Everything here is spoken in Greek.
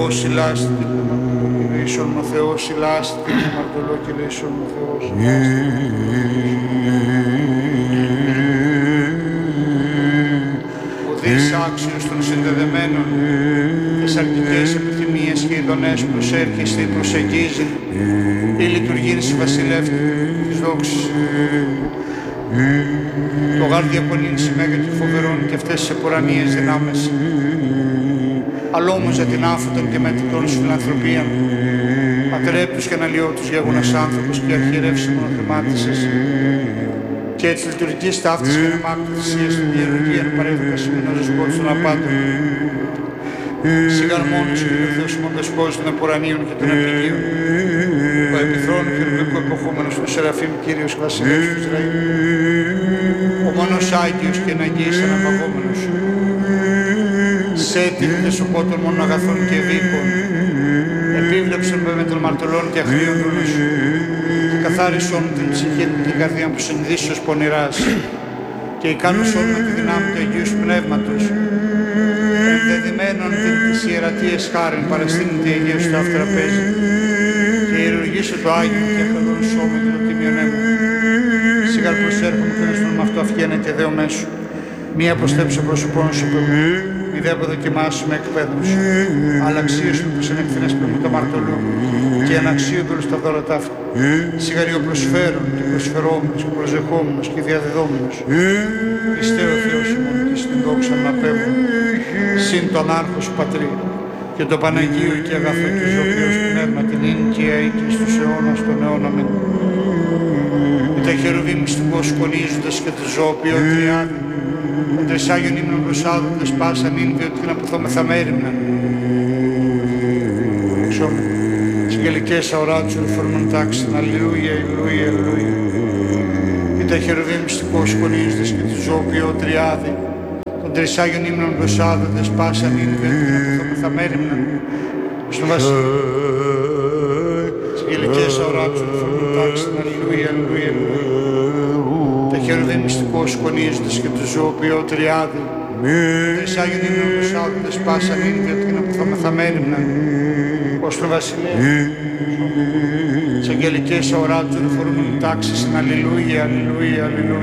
Θεός ηλάστη, ίσον ο Θεός ηλάστη, αμαρτωλό και ίσον ο Θεός ουδείς άξιος των συνδεδεμένων, τις αρνητικές επιθυμίες και ειδονές προσέρχεστε ή προσεγγίζει, ή λειτουργήνση βασιλεύτη της δόξης. Το γάρ διακονήν συμμέγεται φοβερών και αυτές τις επουρανίες δυνάμεις, αλλά όμως για την άφωτον και μετρητών σου φιλανθρωπίαν, ατρέπτους και αναλυότους γέγονας άνθρωπος και αρχιερεύσιμον χρημάτισες. Και έτσι λειτουργείς ταύτης και αναμάκτης θυσίας στην ιερουργία παρέδωκα σημείνος σκότς των απάτων. Σιγαρμόνος και ο Θεός ημών δεσπόζης των επουρανίων και των επικείων. Ο επιθρόνου και ρουβικού εποχούμενος του Σεραφείμ Κύριος Βασιλεύς του Ισραήλ. Ο μόνος Άγιος και εναγγύης αναπαγόμενος. Σε έτυχτες ο πότων μόνο αγαθών και δίκων. Επίβλεψον με των μαρτωλών και αχρίων δούλους. Και καθάρισον την ψυχή του την καρδία που συνειδήσεως πονηράς. Και ικάνωσον με τη δυνάμει του Αγίου Πνεύματος. Ενδεδειμένον την της ιερατείας χάριν παραστήνεται η Αγίου στο αυτραπέζι. Και ιερουργήσω το Άγιο και αχαλών σώμα και το τίμιον αίμα. Σιγάρ προσέρχομαι και να με αυτό αυγαίνεται δέο μέσου. Μία προστέψε πρόσωπόν σου που μη δε αποδοκιμάσου με εκπαίδων σου. Αλλά αξίωσου που σε ευθύνες με το μαρτωλού και αναξίοδουλους τα δώρα ταύτα. Σιγαριό προσφέρον και προσφερόμενος και προσδεχόμενος και διαδεδόμενος. Πιστεύω ο Θεός ημών και στην δόξα να πέμπω. Συν τον άρχο σου πατρί και το Παναγίο και αγαθό και ζωοποιός πνεύμα την ίνη και αή και στους αιώνας των αιώνα μεν. Με τα χερουβίμ μυστικώς σκονίζοντας και το ζωοποιό τριάδι. Ο τρισάγιον ύμνων προσάδοντες πάσαν ίνη διότι την αποθόμεθα μέρημνα. Τις γελικές αοράτσου ρεφορμών τάξιν, αλληλούια, αλληλούια, αλληλούια. Και τα χερουβίμ μυστικώς σκονίζοντας και το ζωοποιό τριάδι. Των τρισάγιον ύμνων προσάδοντες πάσαν ίνη διότι την αποθόμεθα μέρημνα. Στον βασιλείο. Τις γελικές αοράτσου ρεφορμών τάξιν, αλληλούια, αλληλούια, αλληλούια. Τα χερουβίμ μυστικώς σκονίζοντας και το ζωοποιό τριάδι. Τρισάγιον ύμνων προσάδοντες πάσαν ίνη διότι την αποθόμεθα μέρημνα. Ως τον βασιλέα. Τις αγγελικές αοράτσου ρεφορμών τάξεις, αλληλούια, αλληλούια, αλληλούια.